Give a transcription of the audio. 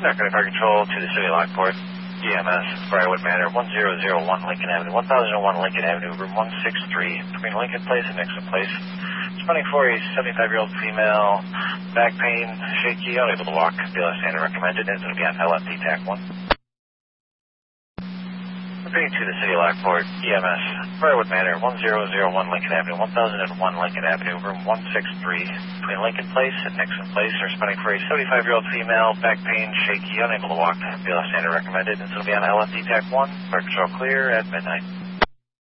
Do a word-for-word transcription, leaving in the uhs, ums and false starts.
Narcotic Fire Control to the City of Lockport. E M S, Briarwood Manor, one zero zero one Lincoln Avenue, one thousand one Lincoln Avenue, room one six three, between Lincoln Place and Nixon Place. Responding for a seventy-five-year-old female, back pain, shaky, unable to walk. B L S standard recommended, and it'll be on L F D T A C one. Repeating to the City of Lockport, E M S, Briarwood Manor, one zero zero one Lincoln Avenue, one thousand one Lincoln Avenue, room one six three, between Lincoln Place and Nixon Place. Responding for a seventy-five-year-old female, back pain, shaky, unable to walk. B L S standard recommended, and it'll be on L F D T A C one. Fire control clear at midnight.